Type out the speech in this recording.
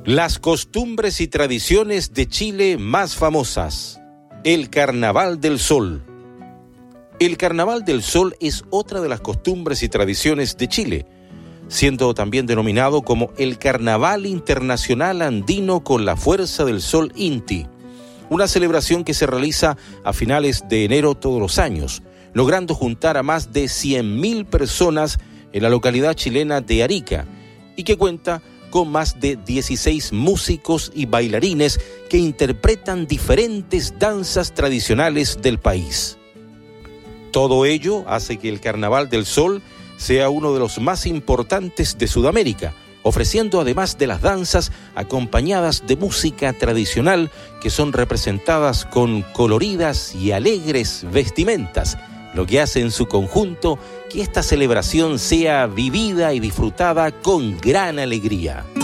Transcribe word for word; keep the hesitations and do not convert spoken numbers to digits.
Las costumbres y tradiciones de Chile más famosas. El Carnaval del Sol. El Carnaval del Sol es otra de las costumbres y tradiciones de Chile, siendo también denominado como el Carnaval Internacional Andino con la Fuerza del Sol Inti, una celebración que se realiza a finales de enero todos los años, logrando juntar a más de cien mil personas en la localidad chilena de Arica y que cuenta con más de dieciséis músicos y bailarines que interpretan diferentes danzas tradicionales del país. Todo ello hace que el Carnaval del Sol sea uno de los más importantes de Sudamérica, ofreciendo además de las danzas acompañadas de música tradicional que son representadas con coloridas y alegres vestimentas, lo que hace en su conjunto que esta celebración sea vivida y disfrutada con gran alegría.